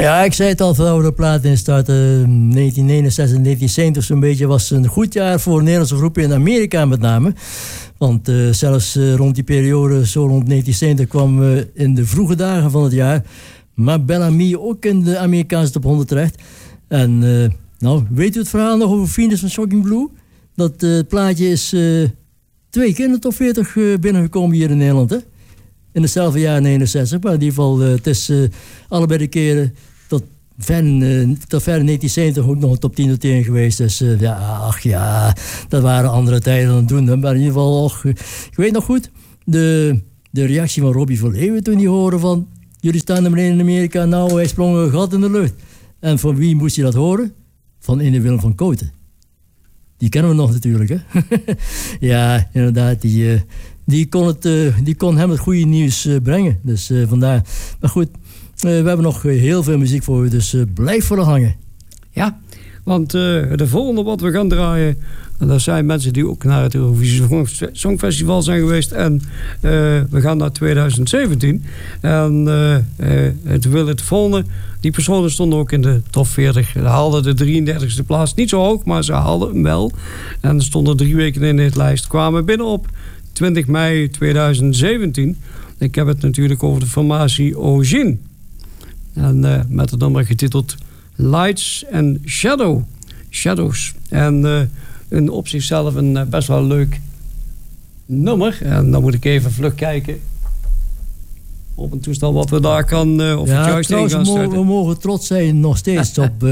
Ja, ik zei het al, voordat we de plaat instarten. 1969, 1970 zo'n beetje was een goed jaar voor Nederlandse groepen in Amerika met name. Want zelfs rond die periode, zo rond 1970, kwam in de vroege dagen van het jaar Ma Belle Amie ook in de Amerikaanse top 100 terecht. En weet u het verhaal nog over Venus van Shocking Blue? Dat plaatje is 2 keer in de top 40 binnengekomen hier in Nederland, hè? In hetzelfde jaar 69, maar in ieder geval, het is allebei de keren tot ver in 1970 ook nog een top 10 notering geweest. Dus dat waren andere tijden dan toen. Maar in ieder geval, ik weet nog goed, de reactie van Robbie Verleeuwen toen die horen van, jullie staan nummer 1 in Amerika, nou wij sprongen een gat in de lucht. En van wie moest je dat horen? Van ene Willem van Kooten. Die kennen we nog natuurlijk, hè? Ja, inderdaad, die kon hem het goede nieuws brengen. Dus vandaar. Maar goed, we hebben nog heel veel muziek voor u, dus blijf voor de hangen. Ja, want de volgende wat we gaan draaien, dat zijn mensen die ook naar het Eurovisie Songfestival zijn geweest. En we gaan naar 2017. En het volgende, die personen stonden ook in de top 40. Ze haalden de 33e plaats. Niet zo hoog, maar ze haalden hem wel. En er stonden 3 weken in de lijst. Kwamen binnen op 20 mei 2017. Ik heb het natuurlijk over de formatie Ogin. En met het nummer getiteld Lights and Shadows. En op zichzelf een best wel leuk nummer. En dan moet ik even vlug kijken op een toestel wat we daar kan of het juist in gaan starten. We mogen trots zijn nog steeds op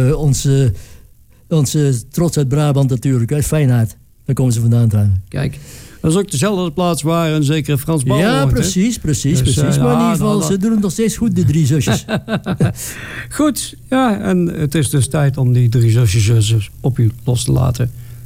onze trots uit Brabant natuurlijk, uit Feyenoord. Daar komen ze vandaan trouwens. Kijk, dat is ook dezelfde plaats waar een zekere Frans Bauer ja, hoort, precies. Maar in ieder geval, ze doen het nog steeds goed, de 3 zusjes. Goed, ja, en het is dus tijd om die 3 zusjes op u los te laten.